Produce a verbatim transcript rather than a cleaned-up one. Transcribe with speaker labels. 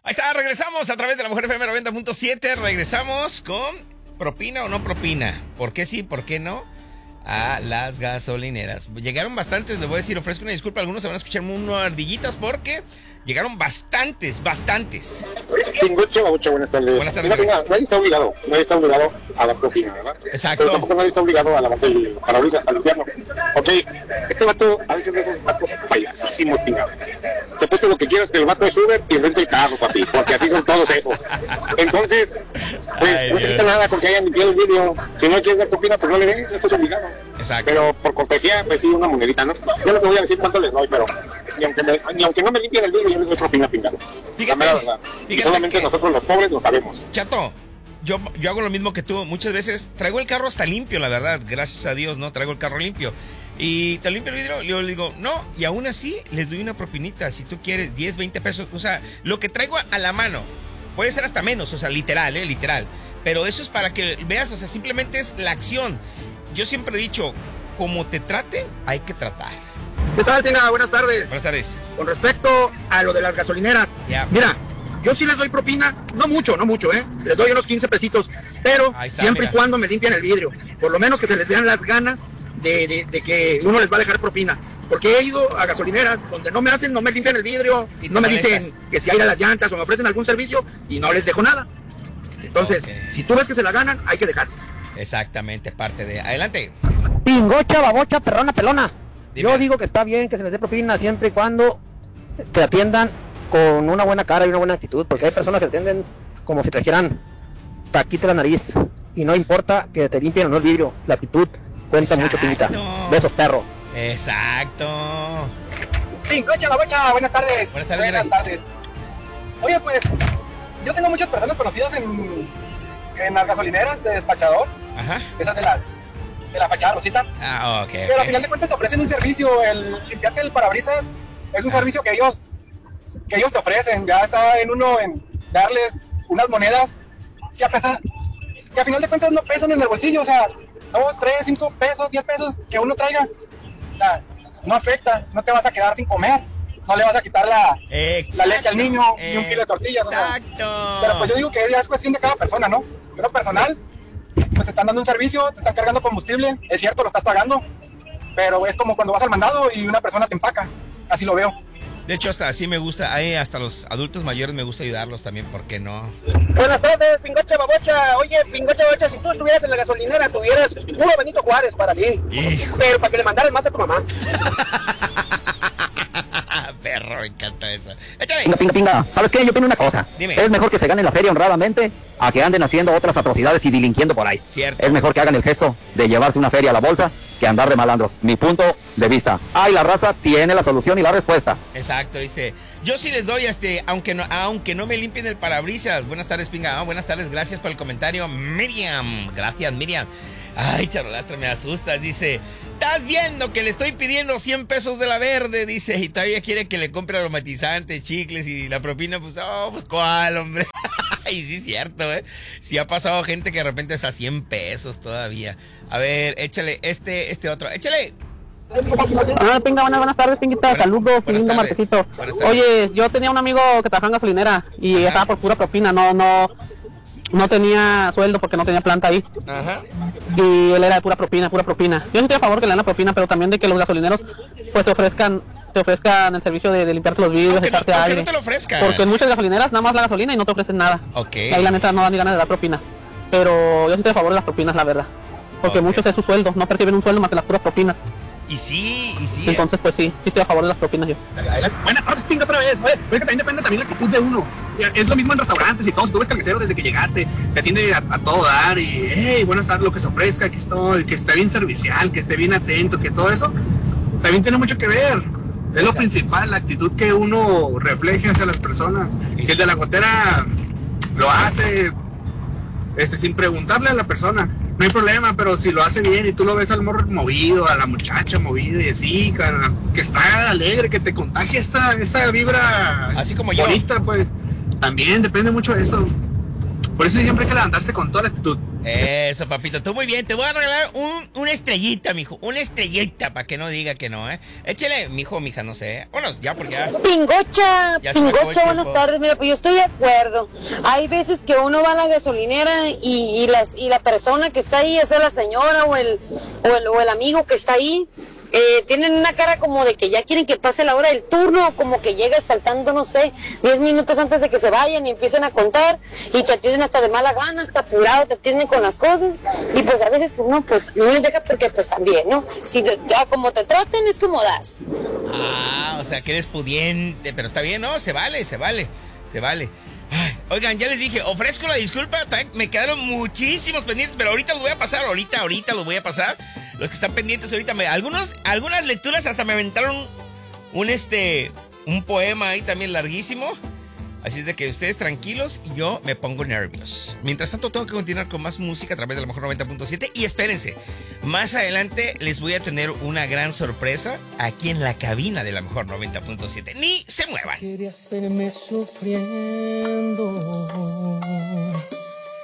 Speaker 1: Ahí está, regresamos a través de la Mujer F M noventa punto siete. Regresamos con propina o no propina. ¿Por qué sí, por qué no? A las gasolineras. Llegaron bastantes, les voy a decir, ofrezco una disculpa. Algunos se van a escuchar unas ardillitas porque llegaron bastantes, bastantes.
Speaker 2: Pingoche, babucha, buenas tardes.
Speaker 1: Buenas tardes.
Speaker 2: Mira, mira, nadie está obligado, nadie está obligado a la propina, ¿verdad?
Speaker 1: Exacto.
Speaker 2: Pero tampoco nadie está obligado a lavarse el parabrisas, a limpiarlo. Ok, este vato, a veces de esos vatos payasísimos, pingado. Se puesto lo que quieras, que el vato es Uber y renta el carro, papi, porque así son todos esos. Entonces, pues, Ay, no te quita nada con que hayan limpiado el vídeo. Si no quieres dar propina, pues no le den, no estás obligado.
Speaker 1: Exacto.
Speaker 2: Pero por cortesía, pues sí, una monedita, ¿no? Yo no te voy a decir cuánto les doy, pero ni aunque, me, ni aunque no me limpien el vídeo, yo les doy propina, pingado.
Speaker 1: Fíjate,
Speaker 2: la verdad. Y solamente que nosotros los pobres lo sabemos.
Speaker 1: Chato, yo, yo hago lo mismo que tú. Muchas veces traigo el carro hasta limpio, la verdad. Gracias a Dios, ¿no? Traigo el carro limpio. Y te limpio el vidrio, yo le digo, no. Y aún así, les doy una propinita. Si tú quieres, diez, veinte pesos. O sea, lo que traigo a la mano. Puede ser hasta menos, o sea, literal, ¿eh? Literal. Pero eso es para que veas, o sea, simplemente es la acción. Yo siempre he dicho, como te traten, hay que tratar.
Speaker 3: ¿Qué tal, Tinga? Buenas tardes.
Speaker 1: Buenas tardes.
Speaker 3: Con respecto a lo de las gasolineras,
Speaker 1: yeah.
Speaker 3: Mira, yo sí les doy propina, no mucho, no mucho, ¿eh? Les doy unos quince pesitos, pero
Speaker 1: está,
Speaker 3: siempre
Speaker 1: mira.
Speaker 3: y cuando me limpian el vidrio. Por lo menos que se les vean las ganas de, de, de que uno les va a dejar propina. Porque he ido a gasolineras donde no me hacen, no me limpian el vidrio, no me dicen que si hay a las llantas o me ofrecen algún servicio y no les dejo nada. Entonces, okay. Si tú ves que se la ganan, hay que dejarles.
Speaker 1: Exactamente, parte de... Adelante.
Speaker 4: Pingocha, babocha, perrona, pelona.
Speaker 1: Dime.
Speaker 4: Yo digo que está bien que se les dé propina siempre y cuando te atiendan con una buena cara y una buena actitud, porque hay personas que te atienden como si trajeran taquito en la nariz y no importa que te limpien o no el vidrio, la actitud cuenta
Speaker 1: Exacto.
Speaker 4: mucho, pinita. Besos, perro.
Speaker 1: Exacto.
Speaker 5: Pingocha, babocha, buenas tardes.
Speaker 1: Buenas tardes.
Speaker 5: Buenas tardes. Oye, pues, yo tengo muchas personas conocidas en, en las gasolineras de despachador.
Speaker 1: Ajá.
Speaker 5: Esas de las de la fachada rosita.
Speaker 1: Ah, ok.
Speaker 5: Pero
Speaker 1: okay.
Speaker 5: al final de cuentas te ofrecen un servicio, el limpiarte el parabrisas es un ah. servicio que ellos que ellos te ofrecen. Ya está en uno en darles unas monedas que a pesar que al final de cuentas no pesan en el bolsillo, o sea, dos, tres, cinco pesos, diez pesos que uno traiga. O sea, no afecta, no te vas a quedar sin comer. No le vas a quitar la, la leche al niño ni un kilo de tortillas.
Speaker 1: Exacto.
Speaker 5: O sea, pero pues yo digo que ya es cuestión de cada persona, ¿no? Pero personal, pues te están dando un servicio, te están cargando combustible, es cierto, lo estás pagando, pero es como cuando vas al mandado y una persona te empaca, así lo veo.
Speaker 1: De hecho, hasta así me gusta, ahí hasta los adultos mayores me gusta ayudarlos también, ¿por qué no?
Speaker 4: Buenas tardes, Pingocha, babocha. Oye, Pingocha, babocha, si tú estuvieras en la gasolinera, tuvieras puro Benito Juárez para ti.
Speaker 1: Hijo.
Speaker 4: Pero para que le mandaras más a tu mamá.
Speaker 1: Perro, me encanta eso. Échale.
Speaker 6: Pinga, pinga, pinga. ¿Sabes qué? Yo opino una cosa.
Speaker 1: Dime.
Speaker 6: Es mejor que se ganen la feria honradamente a que anden haciendo otras atrocidades y delinquiendo por ahí.
Speaker 1: Cierto.
Speaker 6: Es mejor que hagan el gesto de llevarse una feria a la bolsa que andar de malandros. Mi punto de vista. Ay, la raza tiene la solución y la respuesta.
Speaker 1: Exacto, dice. Yo sí les doy, este, aunque no, aunque no me limpien el parabrisas. Buenas tardes, Pinga. Oh, buenas tardes, gracias por el comentario, Miriam. Gracias, Miriam. Ay, Charolastra, me asustas, dice. Estás viendo que le estoy pidiendo cien pesos de la verde, dice, y todavía quiere que le compre aromatizantes, chicles y la propina, pues, oh, pues, ¿cuál, hombre? Y sí es cierto, ¿eh? Sí ha pasado gente que de repente está a cien pesos todavía. A ver, échale este, este otro, échale.
Speaker 7: Ah, pinga, buenas, buenas tardes, pinguita, buenas, saludos, lindo marquesito. Oye, yo tenía un amigo que trabajaba en gasolinera y Ajá. estaba por pura propina, no, no... No tenía sueldo porque no tenía planta ahí.
Speaker 1: Ajá.
Speaker 7: Y él era de pura propina, pura propina. Yo no estoy a favor que le den la propina, pero también de que los gasolineros pues te ofrezcan te ofrezcan el servicio de, de limpiarte los vidrios,
Speaker 1: aunque
Speaker 7: echarte
Speaker 1: no,
Speaker 7: aire.
Speaker 1: no te lo ofrezcan.
Speaker 7: Porque en muchas gasolineras nada más la gasolina y no te ofrecen nada.
Speaker 1: Ok.
Speaker 7: Y ahí la neta no dan ni ganas de dar propina. Pero yo sí estoy a favor de las propinas, la verdad. Porque okay. muchos es su sueldo, no perciben un sueldo más que las puras propinas.
Speaker 1: Y sí, y sí.
Speaker 7: Entonces, pues sí, sí estoy a favor de las propinas yo.
Speaker 3: Buenas tardes, Pinga, otra vez. Oye, que también depende también la actitud de uno. Es lo mismo en restaurantes y todo. Si tú ves al mesero desde que llegaste, te atiende a, a todo dar y, hey, buenas tardes, lo que se ofrezca, aquí estoy, que esté bien servicial, que esté bien atento, que todo eso también tiene mucho que ver. Es lo principal, la actitud que uno refleje hacia las personas. Que el de la gotera lo hace este, sin preguntarle a la persona. No hay problema, pero si lo hace bien y tú lo ves al morro movido, a la muchacha movida y así, que está alegre, que te contagie esa, esa vibra
Speaker 1: así como yo.
Speaker 3: Bonita, pues también depende mucho de eso. Por eso siempre hay que levantarse con toda la actitud.
Speaker 1: Eso, papito, tú muy bien. Te voy a regalar un, una estrellita, mijo. Una estrellita, para que no diga que no, ¿eh? Échale, mijo, mija, no sé. Bueno, ya, porque ya...
Speaker 8: Pingocha,
Speaker 1: ya
Speaker 8: Pingocha, buenas tardes. Mira, pues yo estoy de acuerdo. Hay veces que uno va a la gasolinera y, y, las, y la persona que está ahí, ya sea la señora o el, o el, o el amigo que está ahí, Eh, tienen una cara como de que ya quieren que pase la hora del turno, como que llegas faltando, no sé, diez minutos antes de que se vayan y empiecen a contar y te atienden hasta de mala gana, hasta apurado, te atienden con las cosas y pues a veces uno pues no les deja porque pues también, ¿no? Si te, ya como te traten es como das.
Speaker 1: Ah, o sea que eres pudiente, pero está bien, ¿no? Se vale, se vale, se vale. Ay, oigan, ya les dije, ofrezco la disculpa, me quedaron muchísimos pendientes, pero ahorita los voy a pasar, ahorita, ahorita los voy a pasar. Los que están pendientes ahorita, me, algunos, algunas lecturas hasta me aventaron un, este, un poema ahí también larguísimo. Así es de que ustedes tranquilos y yo me pongo nervioso. Mientras tanto tengo que continuar con más música a través de la Mejor noventa punto siete. Y espérense, más adelante les voy a tener una gran sorpresa aquí en la cabina de la Mejor noventa punto siete. Ni se muevan.
Speaker 9: Querías verme sufriendo